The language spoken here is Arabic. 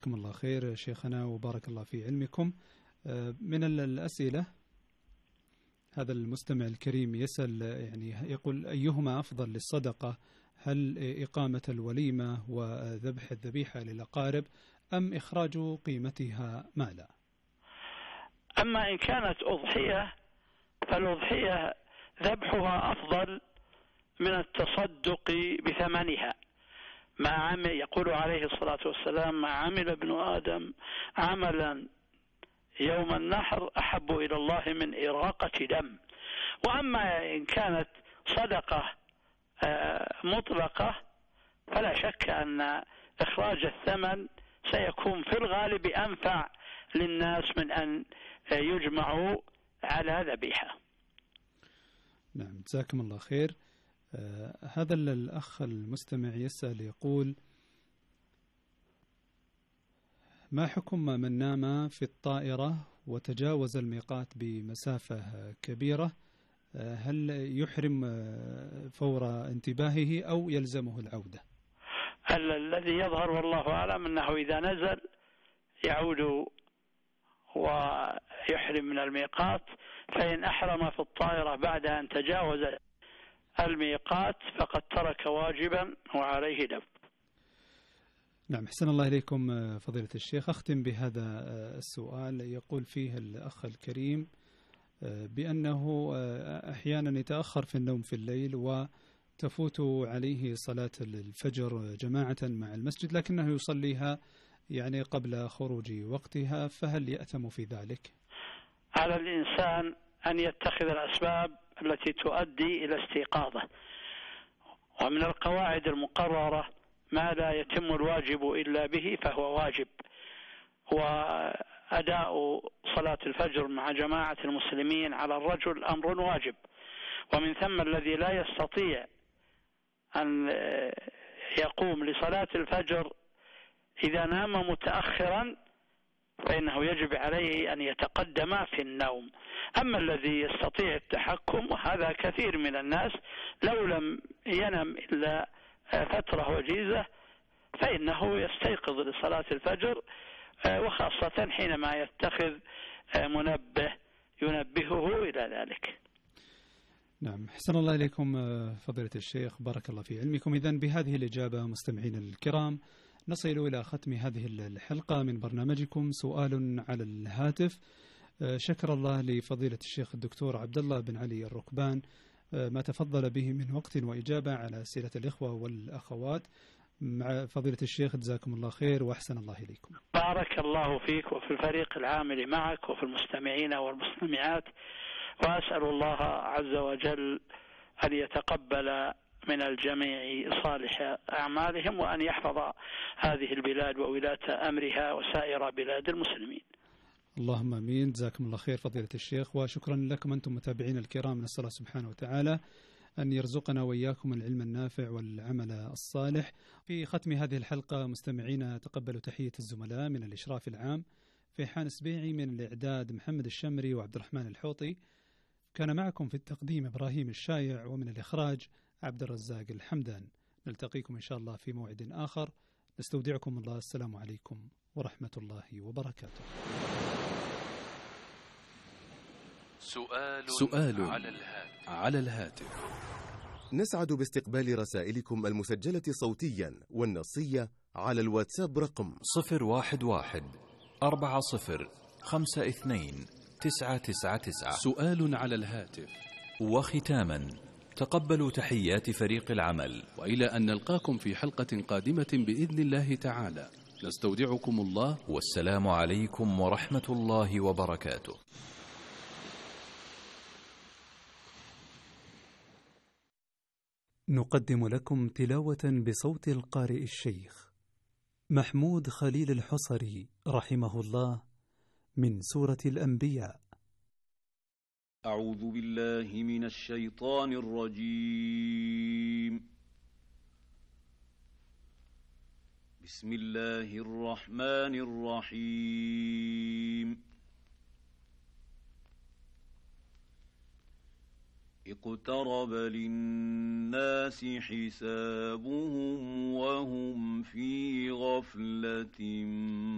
جزاكم الله خير شيخنا وبارك الله في علمكم. من الأسئلة هذا المستمع الكريم يسأل يعني يقول أيهما أفضل للصدقة، هل إقامة الوليمة وذبح الذبيحة للأقارب أم إخراج قيمتها مالا؟ أما إن كانت أضحية فالأضحية ذبحها أفضل من التصدق بثمنها. ما عمل، يقول عليه الصلاة والسلام: ما عمل ابن آدم عملا يوم النحر أحب إلى الله من إراقة دم. وأما إن كانت صدقة مطلقة فلا شك أن إخراج الثمن سيكون في الغالب أنفع للناس من أن يجمعوا على ذبيحة. نعم جزاكم الله خير. هذا الأخ المستمع يسأل يقول: ما حكم من نام في الطائرة وتجاوز الميقات بمسافة كبيرة، هل يحرم فور انتباهه أو يلزمه العودة؟ الذي يظهر والله أعلم أنه إذا نزل يعود ويحرم من الميقات، فإن أحرم في الطائرة بعد أن تجاوز الميقات فقد ترك واجبا وعليه دم. نعم أحسن الله إليكم فضيلة الشيخ. أختم بهذا السؤال يقول فيه الأخ الكريم بأنه أحيانا يتأخر في النوم في الليل وتفوت عليه صلاة الفجر جماعة مع المسجد، لكنه يصليها يعني قبل خروج وقتها، فهل يأثم في ذلك؟ على الإنسان أن يتخذ الأسباب التي تؤدي إلى استيقاظه، ومن القواعد المقررة ما لا يتم الواجب إلا به فهو واجب، وأداء صلاة الفجر مع جماعة المسلمين على الرجل أمر واجب. ومن ثم الذي لا يستطيع أن يقوم لصلاة الفجر إذا نام متأخرا فإنه يجب عليه أن يتقدم في النوم. أما الذي يستطيع التحكم، وهذا كثير من الناس، لو لم ينم إلا فترة وجيزة فإنه يستيقظ لصلاة الفجر، وخاصة حينما يتخذ منبه ينبهه إلى ذلك. نعم أحسن الله إليكم فضيلة الشيخ، بارك الله في علمكم. إذن بهذه الإجابة مستمعين الكرام نصل إلى ختم هذه الحلقة من برنامجكم سؤال على الهاتف. شكر الله لفضيلة الشيخ الدكتور عبد الله بن علي الركبان ما تفضل به من وقت وإجابة على أسئلة الإخوة والأخوات. مع فضيلة الشيخ جزاكم الله خير وأحسن الله إليكم. بارك الله فيك وفي الفريق العامل معك وفي المستمعين والمستمعات، وأسأل الله عز وجل أن يتقبل من الجميع صالح أعمالهم، وأن يحفظ هذه البلاد وولاة أمرها وسائر بلاد المسلمين. اللهم امين. جزاكم الله خير فضيلة الشيخ، وشكرا لكم انتم متابعين الكرام. نسأل الله سبحانه وتعالى أن يرزقنا وإياكم العلم النافع والعمل الصالح. في ختم هذه الحلقة مستمعين تقبلوا تحية الزملاء من الإشراف العام في حان سبيعي، من الإعداد محمد الشمري وعبد الرحمن الحوطي، كان معكم في التقديم إبراهيم الشايع، ومن الإخراج عبد الرزاق الحمدان. نلتقيكم إن شاء الله في موعد آخر، نستودعكم الله. السلام عليكم ورحمة الله وبركاته. سؤال على الهاتف. نسعد باستقبال رسائلكم المسجلة صوتيا والنصية على الواتساب رقم 011-40-52-999. سؤال على الهاتف. وختاما تقبلوا تحيات فريق العمل، وإلى أن نلقاكم في حلقة قادمة بإذن الله تعالى، نستودعكم الله، والسلام عليكم ورحمة الله وبركاته. نقدم لكم تلاوة بصوت القارئ الشيخ محمود خليل الحصري رحمه الله من سورة الأنبياء. أعوذ بالله من الشيطان الرجيم. بسم الله الرحمن الرحيم. اقترب للناس حسابهم وهم في غفلة